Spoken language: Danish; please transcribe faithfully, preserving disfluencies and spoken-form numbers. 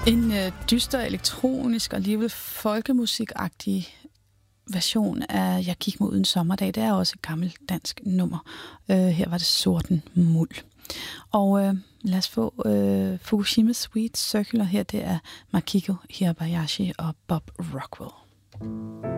En øh, dyster elektronisk og alligevel folkemusikagtig version af Jeg gik mod en sommerdag. Det er også et gammelt dansk nummer. Øh, her var det Sorten Muld. Og øh, lad os få øh, Fukushima Sweet Circular her. Det er Makiko Hirabayashi og Bob Rockwell.